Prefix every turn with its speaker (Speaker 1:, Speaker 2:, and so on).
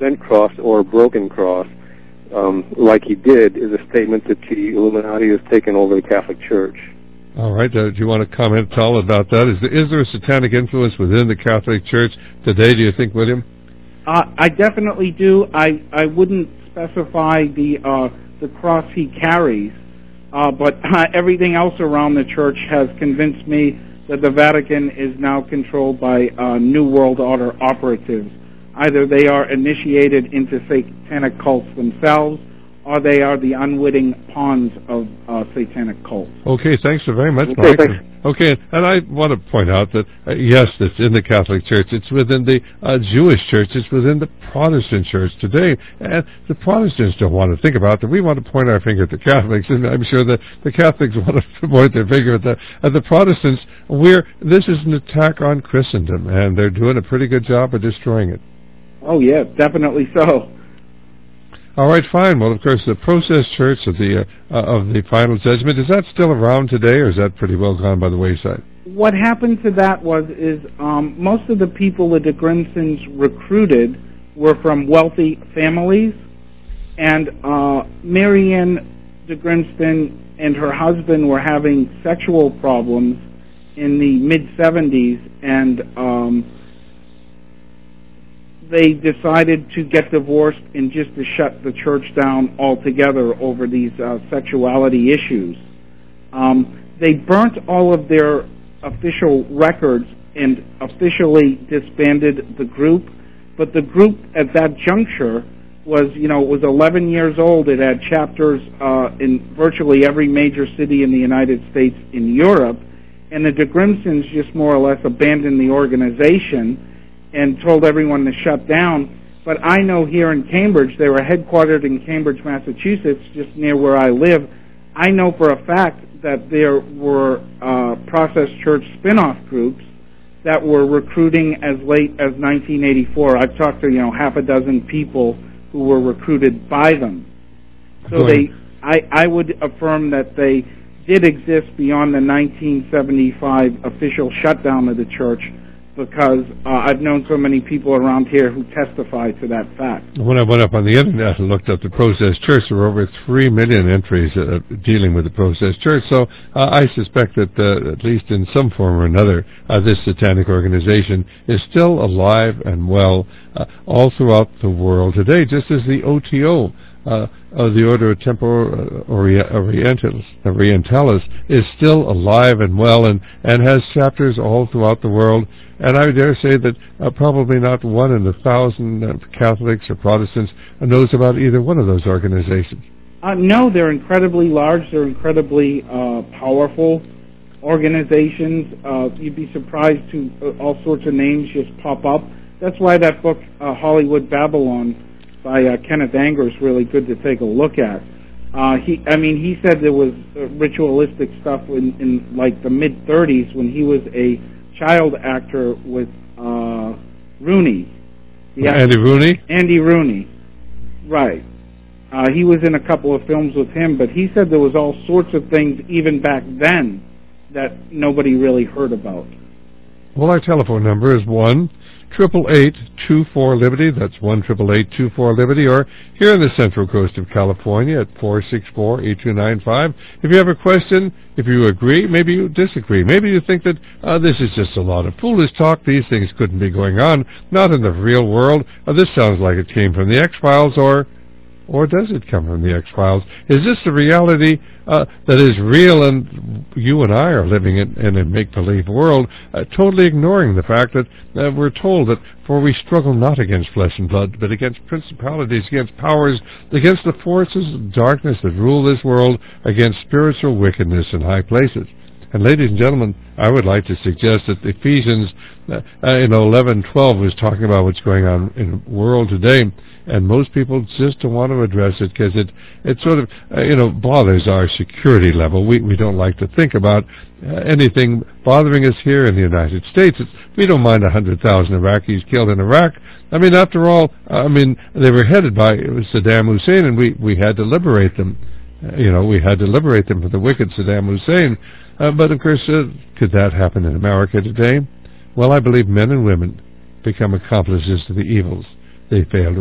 Speaker 1: bent cross or a broken cross, like he did, is a statement that the Illuminati has taken over the Catholic Church.
Speaker 2: All right. Do you want to comment at all about that? Is there a satanic influence within the Catholic Church today, do you think, William?
Speaker 3: I definitely do. I wouldn't specify the cross he carries, but everything else around the Church has convinced me that the Vatican is now controlled by New World Order operatives. Either they are initiated into satanic cults themselves, or they are the unwitting pawns of satanic cults.
Speaker 2: Okay, thanks so very much, Mike. Okay, and I want to point out that, yes, it's in the Catholic Church, it's within the Jewish Church, it's within the Protestant Church today, and the Protestants don't want to think about that. We want to point our finger at the Catholics, and I'm sure that the Catholics want to point their finger at the Protestants. This is an attack on Christendom, and they're doing a pretty good job of destroying it.
Speaker 3: Oh, yeah, definitely so.
Speaker 2: All right, fine. Well, of course, the Process Church of the Final Judgment, is that still around today, or is that pretty well gone by the wayside?
Speaker 3: What happened to that is most of the people the de Grimsons recruited were from wealthy families, and Marianne de Grimston and her husband were having sexual problems in the mid-'70s, and they decided to get divorced and just to shut the church down altogether over these sexuality issues. They burnt all of their official records and officially disbanded the group, but the group at that juncture was, it was 11 years old. It had chapters in virtually every major city in the United States and Europe, and the de Grimsons just more or less abandoned the organization and told everyone to shut down. But I know here in Cambridge, they were headquartered in Cambridge, Massachusetts, just near where I live. I know for a fact that there were Process Church spin-off groups that were recruiting as late as 1984. I've talked to, half a dozen people who were recruited by them. So I would affirm that they did exist beyond the 1975 official shutdown of the church, because I've known so many people around here who testify to that fact.
Speaker 2: When I went up on the Internet and looked up the Process Church, there were over 3 million entries dealing with the Process Church. So I suspect that, at least in some form or another, this satanic organization is still alive and well all throughout the world today, just as the OTO, the Order Tempor Orientalis, is still alive and well and has chapters all throughout the world. And I dare say that probably not 1 in 1,000 Catholics or Protestants knows about either one of those organizations.
Speaker 3: No, they're incredibly large. They're incredibly powerful organizations. You'd be surprised to all sorts of names just pop up. That's why that book, Hollywood Babylon, by Kenneth Anger, is really good to take a look at. He said there was ritualistic stuff in like the mid-'30s when he was a child actor with Rooney.
Speaker 2: Andy Rooney?
Speaker 3: Andy Rooney, right. He was in a couple of films with him, but he said there was all sorts of things even back then that nobody really heard about.
Speaker 2: Well, our telephone number is 1-888-24-LIBERTY. That's 1-888-24-LIBERTY, or here on the Central Coast of California at 464-8295. If you have a question, if you agree, maybe you disagree. Maybe you think that this is just a lot of foolish talk. These things couldn't be going on, not in the real world. This sounds like it came from the X-Files, or does it come from the X-Files? Is this the reality that is real, and you and I are living in a make-believe world, totally ignoring the fact that we're told that for we struggle not against flesh and blood, but against principalities, against powers, against the forces of darkness that rule this world, against spiritual wickedness in high places. And ladies and gentlemen, I would like to suggest that Ephesians 11:12 was talking about what's going on in the world today, and most people just don't want to address it because it sort of bothers our security level. We don't like to think about anything bothering us here in the United States. We don't mind 100,000 Iraqis killed in Iraq. After all, they were headed by Saddam Hussein, and we had to liberate them. We had to liberate them from the wicked Saddam Hussein. But of course, could that happen in America today? Well, I believe men and women become accomplices to the evils they fail to